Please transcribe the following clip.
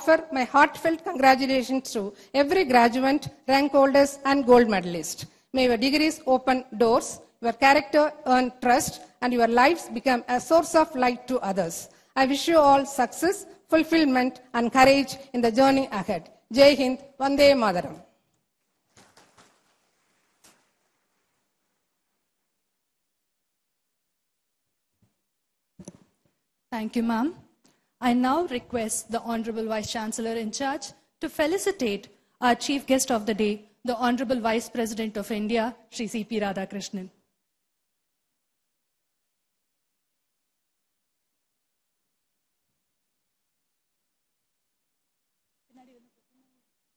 offer my heartfelt congratulations to every graduate, rank holders, and gold medalist. May your degrees open doors, your character earn trust, and your lives become a source of light to others. I wish you all success, fulfillment, and courage in the journey ahead. Jai Hind, Vande Mataram. Thank you, ma'am. I now request the Honorable Vice Chancellor in charge to felicitate our Chief Guest of the Day, the Honorable Vice President of India, Shri C.P. Radhakrishnan.